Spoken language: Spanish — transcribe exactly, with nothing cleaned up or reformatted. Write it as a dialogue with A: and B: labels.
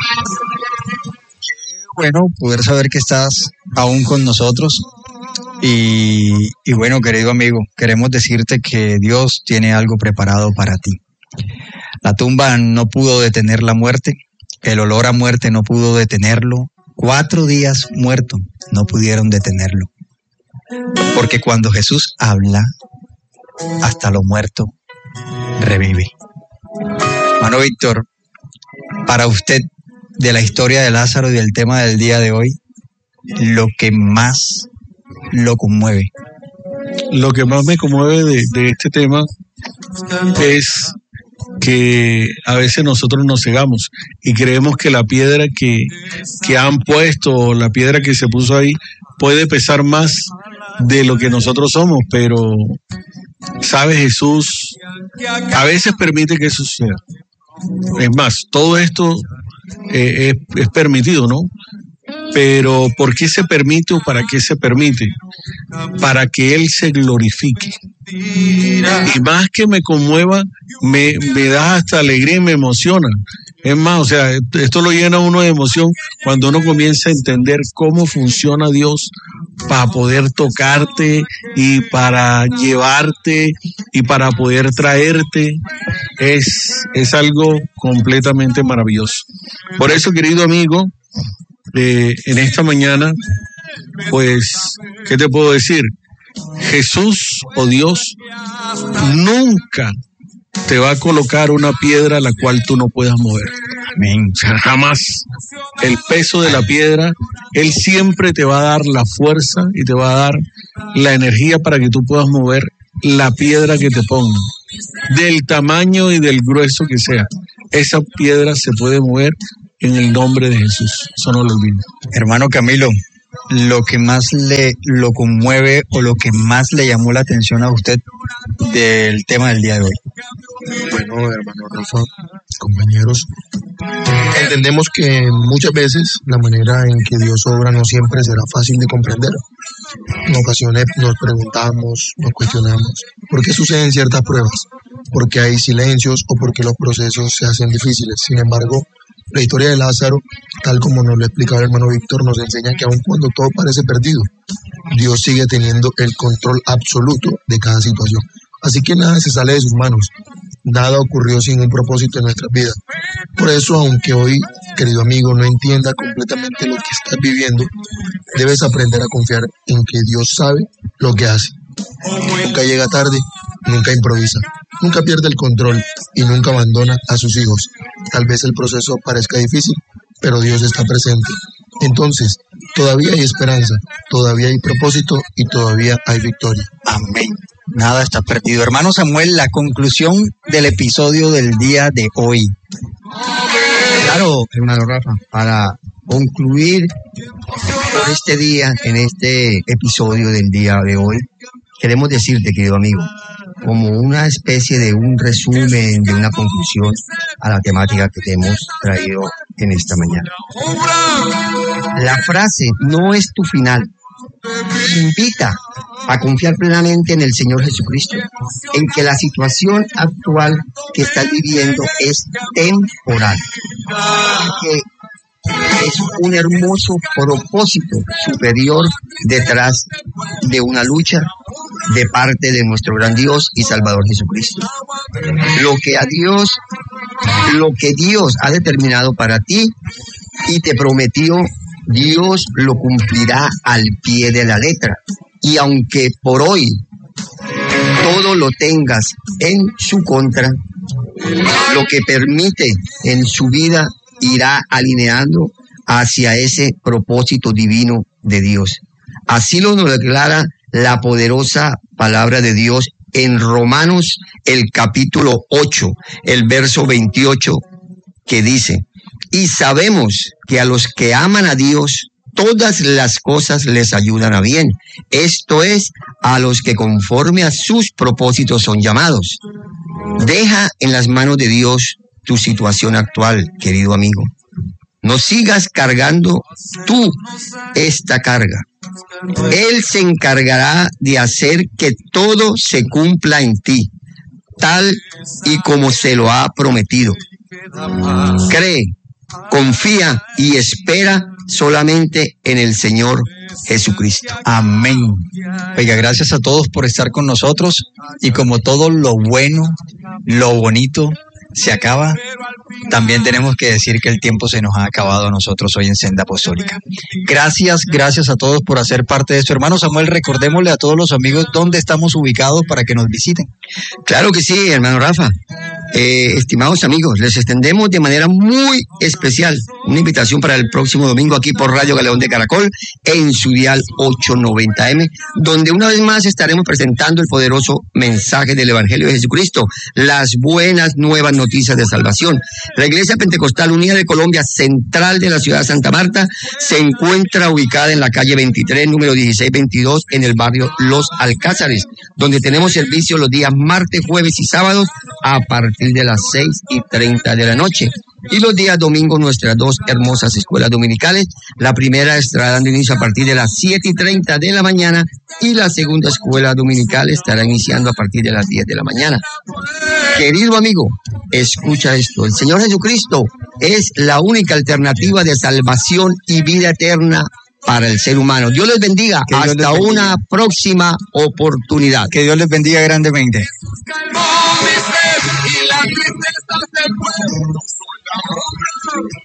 A: Bueno, poder saber que estás aún con nosotros. Y, y bueno, querido amigo, queremos decirte que Dios tiene algo preparado para ti. La tumba no pudo detener la muerte, el olor a muerte no pudo detenerlo, cuatro días muerto no pudieron detenerlo. Porque cuando Jesús habla, hasta lo muerto revive. Hermano Víctor, para usted, de la historia de Lázaro y del tema del día de hoy, lo que más lo conmueve.
B: Lo que más me conmueve de, de este tema es que a veces nosotros nos cegamos y creemos que la piedra que, que han puesto, o la piedra que se puso ahí, puede pesar más de lo que nosotros somos, pero sabe, Jesús a veces permite que eso suceda. Es más, todo esto eh, es, es permitido, ¿no? Pero ¿por qué se permite o para qué se permite? Para que Él se glorifique. Y más que me conmueva, me, me da hasta alegría y me emociona. Es más, o sea, esto lo llena uno de emoción cuando uno comienza a entender cómo funciona Dios para poder tocarte y para llevarte y para poder traerte. Es, es algo completamente maravilloso. Por eso, querido amigo, Eh, en esta mañana, pues, ¿qué te puedo decir? Jesús o Dios nunca te va a colocar una piedra a la cual tú no puedas mover. Amén. O sea, jamás. El peso de la piedra, Él siempre te va a dar la fuerza y te va a dar la energía para que tú puedas mover la piedra que te pongan, del tamaño y del grueso que sea. Esa piedra se puede mover en el nombre de Jesús. Eso no lo olvides.
A: Hermano Camilo, lo que más le lo conmueve o lo que más le llamó la atención a usted del tema del día de hoy.
C: Bueno, hermano Rafa, compañeros, entendemos que muchas veces la manera en que Dios obra no siempre será fácil de comprender. En ocasiones nos preguntamos, nos cuestionamos, ¿por qué suceden ciertas pruebas? ¿Por qué hay silencios o por qué los procesos se hacen difíciles? Sin embargo, la historia de Lázaro, tal como nos lo explicaba el hermano Víctor, nos enseña que aun cuando todo parece perdido, Dios sigue teniendo el control absoluto de cada situación. Así que nada se sale de sus manos, nada ocurrió sin un propósito en nuestras vidas. Por eso, aunque hoy, querido amigo, no entienda completamente lo que estás viviendo, debes aprender a confiar en que Dios sabe lo que hace. Nunca llega tarde, nunca improvisa, nunca pierde el control y nunca abandona a sus hijos. Tal vez el proceso parezca difícil, pero Dios está presente. Entonces, todavía hay esperanza, todavía hay propósito y todavía hay victoria.
A: Amén. Nada está perdido. Hermano Samuel, la conclusión del episodio del día de hoy.
D: Claro, hermano Rafa, para concluir por este día, en este episodio del día de hoy, queremos decirte, querido amigo, como una especie de un resumen, de una conclusión a la temática que te hemos traído en esta mañana. La frase "no es tu final" invita a confiar plenamente en el Señor Jesucristo, en que la situación actual que estás viviendo es temporal, que es un hermoso propósito superior detrás de una lucha de parte de nuestro gran Dios y Salvador Jesucristo. Lo que a Dios, lo que Dios ha determinado para ti y te prometió, Dios lo cumplirá al pie de la letra. Y aunque por hoy todo lo tengas en su contra, lo que permite en su vida irá alineando hacia ese propósito divino de Dios. Así lo nos declara la poderosa palabra de Dios en Romanos, el capítulo ocho, el verso veintiocho, que dice: y sabemos que a los que aman a Dios, todas las cosas les ayudan a bien. Esto es, a los que conforme a sus propósitos son llamados. Deja en las manos de Dios tu situación actual, querido amigo. No sigas cargando tú esta carga. Él se encargará de hacer que todo se cumpla en ti, tal y como se lo ha prometido. Cree confía y espera solamente en el Señor Jesucristo.
A: Amén. Oiga, gracias a todos por estar con nosotros, y como todo lo bueno, lo bonito se acaba, también tenemos que decir que el tiempo se nos ha acabado a nosotros hoy en Senda Apostólica. Gracias, gracias a todos por hacer parte de esto. Hermano Samuel, recordémosle a todos los amigos dónde estamos ubicados para que nos visiten.
D: Claro que sí, hermano Rafa. Eh, estimados amigos, les extendemos de manera muy especial una invitación para el próximo domingo aquí por Radio Galeón de Caracol en su dial ochocientos noventa eme, donde una vez más estaremos presentando el poderoso mensaje del Evangelio de Jesucristo, las buenas nuevas noticias de salvación. La Iglesia Pentecostal Unida de Colombia, central de la ciudad de Santa Marta, se encuentra ubicada en la calle veintitrés, número dieciséis veintidós, en el barrio Los Alcázares, donde tenemos servicio los días martes, jueves y sábados a partir de las seis y treinta de la noche. Y los días domingos nuestras dos hermosas escuelas dominicales. La primera estará dando inicio a partir de las siete y treinta de la mañana y la segunda escuela dominical estará iniciando a partir de las diez de la mañana. Querido amigo, escucha esto. El Señor Jesucristo es la única alternativa de salvación y vida eterna para el ser humano. Dios les bendiga.
A: Que Dios
D: hasta
A: les bendiga.
D: Una próxima oportunidad.
A: Que Dios les bendiga grandemente.
E: Y la tristeza se fue.